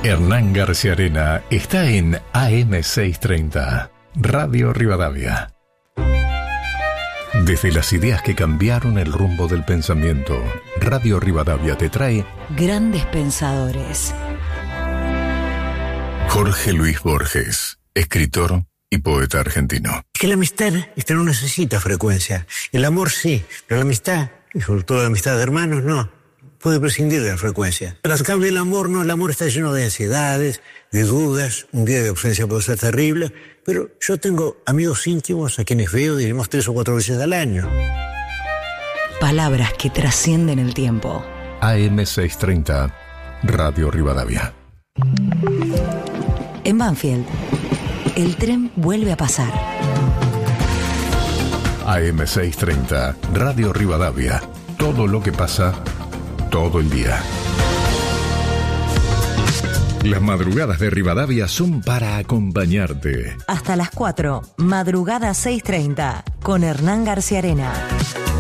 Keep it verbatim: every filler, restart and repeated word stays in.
Hernán García Arena está en A M seiscientos treinta, Radio Rivadavia. Desde las ideas que cambiaron el rumbo del pensamiento, Radio Rivadavia te trae Grandes Pensadores. Jorge Luis Borges, escritor y poeta argentino. Que la amistad esta no necesita frecuencia. El amor sí, pero la amistad, y sobre todo la amistad de hermanos, no. Puede prescindir de la frecuencia. Pero al cambio el amor no, el amor está lleno de ansiedades, de dudas, un día de ausencia puede ser terrible, pero yo tengo amigos íntimos a quienes veo, diremos, tres o cuatro veces al año. Palabras que trascienden el tiempo. A M seiscientos treinta, Radio Rivadavia. En Banfield, el tren vuelve a pasar. A M seiscientos treinta, Radio Rivadavia. Todo lo que pasa todo el día. Las madrugadas de Rivadavia son para acompañarte. Hasta las cuatro, Madrugada seiscientos treinta, con Hernán García Arena.